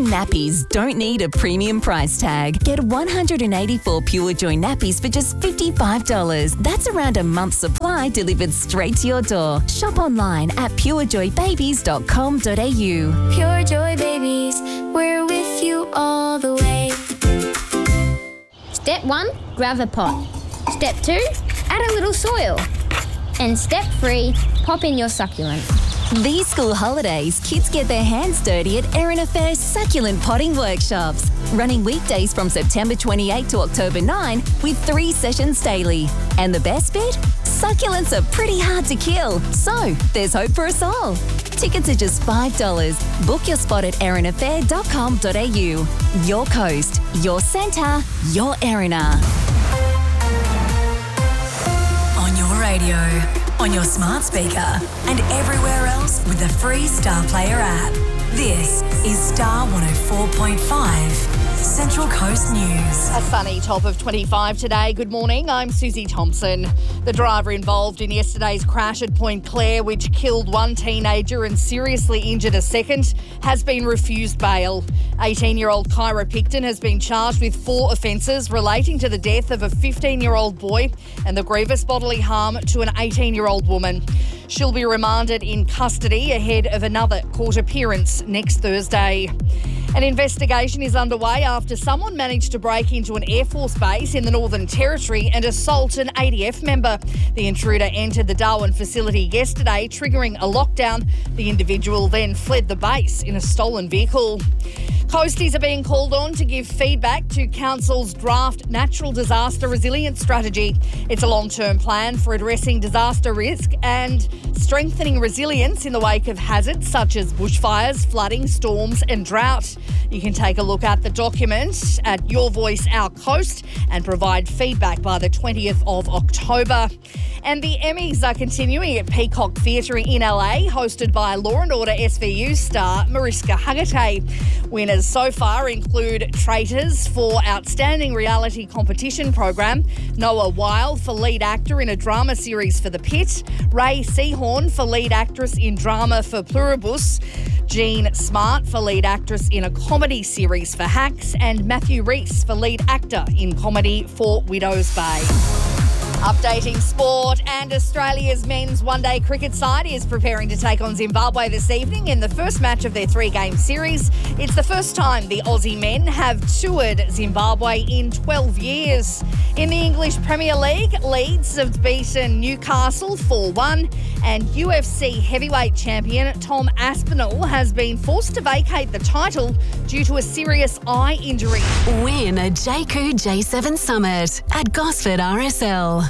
Premium nappies don't need a premium price tag. Get 184 Pure Joy nappies for just $55. That's around a month's supply delivered straight to your door. Shop online at purejoybabies.com.au. Pure Joy Babies, we're with you all the way. Step 1, grab a pot. Step 2, add a little soil. And step 3, pop in your succulent. These school holidays, kids get their hands dirty at Erin Affair's succulent potting workshops. Running weekdays from September 28 to October 9 with 3 sessions daily. And the best bit? Succulents are pretty hard to kill, so there's hope for us all. Tickets are just $5. Book your spot at erinaffair.com.au. Your coast, your centre, your Erina. On your radio, on your smart speaker, and everywhere else with the free Star Player app. This is Star 104.5. Central Coast News. A sunny top of 25 today. Good morning, I'm Susie Thompson. The driver involved in yesterday's crash at Point Clare, which killed one teenager and seriously injured a second, has been refused bail. 18-year-old Kyra Picton has been charged with 4 offences relating to the death of a 15-year-old boy and the grievous bodily harm to an 18-year-old woman. She'll be remanded in custody ahead of another court appearance next Thursday. An investigation is underway after someone managed to break into an Air Force base in the Northern Territory and assault an ADF member. The intruder entered the Darwin facility yesterday, triggering a lockdown. The individual then fled the base in a stolen vehicle. Coasties are being called on to give feedback to Council's draft Natural Disaster Resilience Strategy. It's a long-term plan for addressing disaster risk and strengthening resilience in the wake of hazards such as bushfires, flooding, storms and drought. You can take a look at the document at Your Voice Our Coast and provide feedback by the 20th of October. And the Emmys are continuing at Peacock Theatre in LA, hosted by Law & Order SVU star Mariska Hargitay. Winners so far include Traitors for Outstanding Reality Competition Program, Noah Weil for lead actor in a drama series for The Pit, Ray Seahorn for lead actress in drama for Pluribus, Jean Smart for lead actress in a comedy series for Hacks, and Matthew Reese for lead actor in comedy for Widows Bay. Updating sport, and Australia's men's one-day cricket side is preparing to take on Zimbabwe this evening in the first match of their 3-game series. It's the first time the Aussie men have toured Zimbabwe in 12 years. In the English Premier League, Leeds have beaten Newcastle 4-1, and UFC heavyweight champion Tom Aspinall has been forced to vacate the title due to a serious eye injury. Win a JACU J7 Summit at Gosford RSL.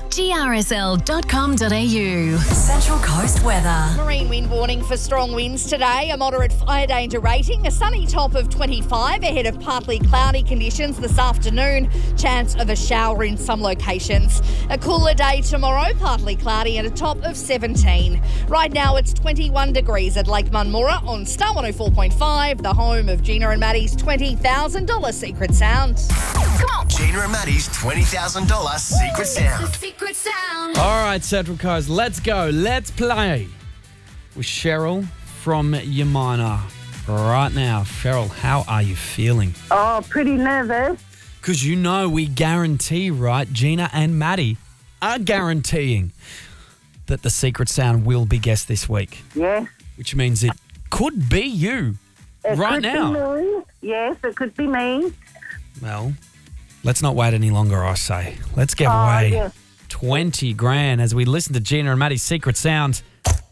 GRSL.com.au. Central Coast weather. Marine wind warning for strong winds today. A moderate fire danger rating. A sunny top of 25 ahead of partly cloudy conditions this afternoon. Chance of a shower in some locations. A cooler day tomorrow. Partly cloudy and a top of 17. Right now it's 21 degrees at Lake Munmora on Star 104.5, the home of Gina and Maddie's $20,000 secret sound. Come on. Gina and Maddie's $20,000 secret sound. Secret sound. All right, Central Coast, let's go. Let's play with Cheryl from Yamina right now. Cheryl, how are you feeling? Oh, pretty nervous. Because you know we guarantee, right, Gina and Maddie are guaranteeing that the secret sound will be guessed this week. Yes. Which means it could be you right now. It could be me. Yes, it could be me. Well, let's not wait any longer, I say. Let's give away yes. 20 grand as we listen to Gina and Maddie's secret sound.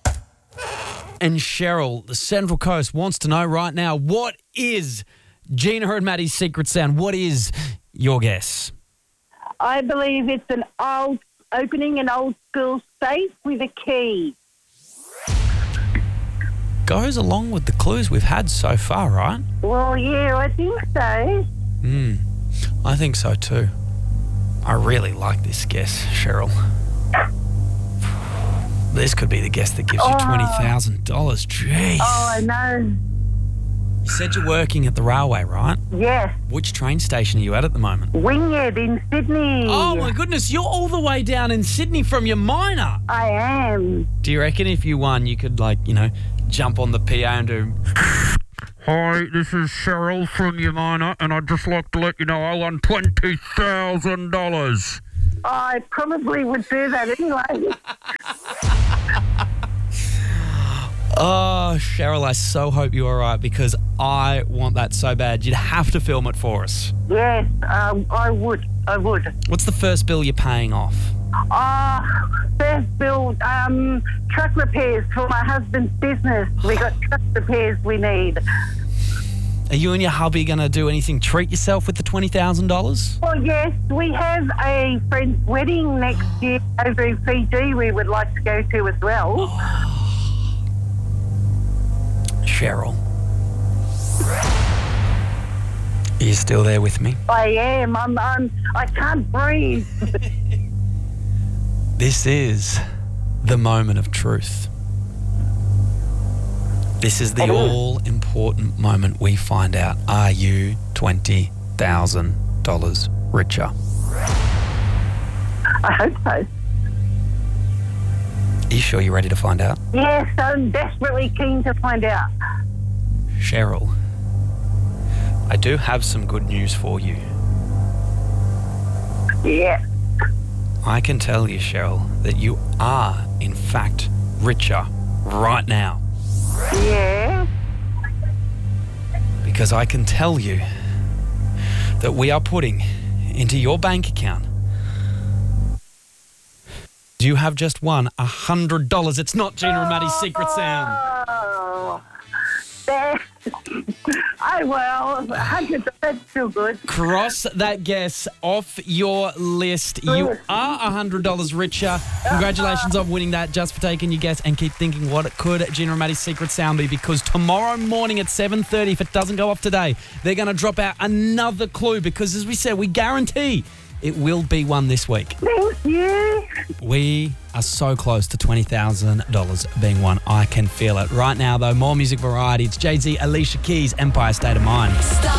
And Cheryl, the Central Coast, wants to know right now, what is Gina and Maddie's secret sound? What is your guess? I believe it's opening an old school safe with a key. Goes along with the clues we've had so far, right? Well, yeah, I think so. I think so too. I really like this guess, Cheryl. This could be the guess that gives you $20,000. Jeez. Oh, I know. You said you're working at the railway, right? Yes. Which train station are you at the moment? Wynyard in Sydney. Oh, my goodness. You're all the way down in Sydney from your minor. I am. Do you reckon if you won, you could, jump on the PA and do... Hi, this is Cheryl from Yamana, and I'd just like to let you know I won $20,000. I probably would do that anyway. Oh, Cheryl, I so hope you're all right because I want that so bad. You'd have to film it for us. Yes, I would. What's the first bill you're paying off? First bill, truck repairs for my husband's business. We got truck repairs we need. Are you and your hubby going to do anything, treat yourself with the $20,000? Well, yes, we have a friend's wedding next year over in Fiji we would like to go to as well. Cheryl. Are you still there with me? I am. I can't breathe. This is the moment of truth. This is the all-important moment we find out, are you $20,000 richer? I hope so. Are you sure you're ready to find out? Yes, I'm desperately keen to find out. Cheryl, I do have some good news for you. Yeah. I can tell you, Cheryl, that you are, in fact, richer right now. Yeah. Because I can tell you that we are putting into your bank account. You have just won $100. It's not Gina and Maddie's secret sound. Oh, well, 100, that's still good. Cross that guess off your list. You are $100 richer. Congratulations on winning that, just for taking your guess, and keep thinking what it could Gina and Maddie's secret sound be, because tomorrow morning at 7:30, if it doesn't go off today, they're going to drop out another clue because, as we said, we guarantee it will be one this week. Thank you. We are so close to $20,000 being won. I can feel it. Right now, though, more music variety. It's Jay-Z, Alicia Keys, Empire State of Mind. Star